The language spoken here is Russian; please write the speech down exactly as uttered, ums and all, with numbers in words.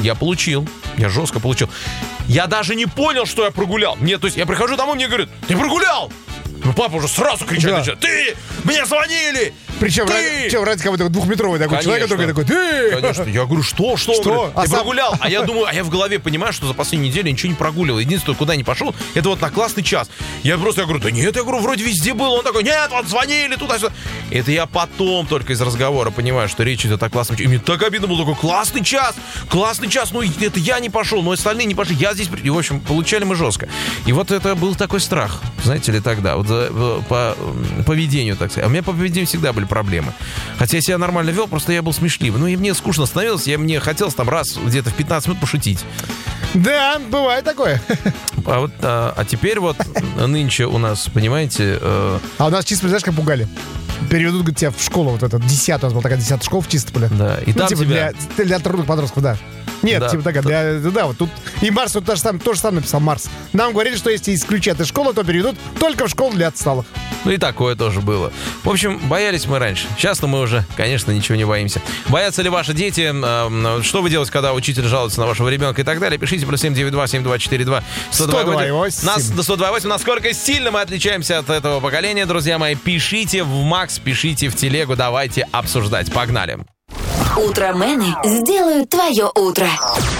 Я получил. Я жестко получил. Я даже не понял, что я прогулял. Мне, то есть я прихожу домой, мне говорят, ты прогулял! Ну, папа уже сразу кричит, да. начинает, ты! Мне звонили! Причем, ты! ради, чем, ради кого-то двухметровый такой Конечно. человек, который такой, ты! Конечно. Я говорю, что, что? Что? Говорит, а ты сам... прогулял? А я думаю, а я в голове понимаю, что за последнюю неделю я ничего не прогуливал. Единственное, куда не пошел, это вот на классный час. Я просто я говорю, да нет, я говорю, вроде везде был. Он такой, нет, вот звонили туда-сюда. Это я потом только из разговора понимаю, что речь идет о классном часе. И мне так обидно было, такой, классный час, классный час. Ну, это я не пошел, но остальные не пошли. Я здесь... И, в общем, получали мы жестко. И вот это был такой страх, знаете ли, тогда. Вот по поведению, так сказать. А у меня по поведению всегда были проблемы. Хотя я себя нормально вел, просто я был смешливый. Ну, и мне скучно становилось, я мне хотелось там раз где-то в пятнадцать минут пошутить. Да, бывает такое. А, вот, а, а теперь вот нынче у нас, понимаете... Э... А у нас чисто, знаешь, как пугали? Переведут, говорит, тебя в школу, вот этот десятая, у нас была такая десятая школа в Чистополе. Да, и ну, там типа тебя... для, для трудных подростков, да. Нет, да, типа такая, для, да, вот тут и Марс вот тоже сам, тоже сам написал Марс. Нам говорили, что если исключат из школы, то переведут только в школу для отсталых. Ну и такое тоже было. В общем, боялись мы раньше. Сейчас-то мы уже, конечно, ничего не боимся. Боятся ли ваши дети? Что вы делаете, когда учитель жалуется на вашего ребенка и так далее? Пишите плюс семь девять два семь два четыре два сто два восемь. Нас до сто два восемь. Насколько сильно мы отличаемся от этого поколения, друзья мои? Пишите в Макс, пишите в телегу. Давайте обсуждать. Погнали. Утромены сделают твое утро.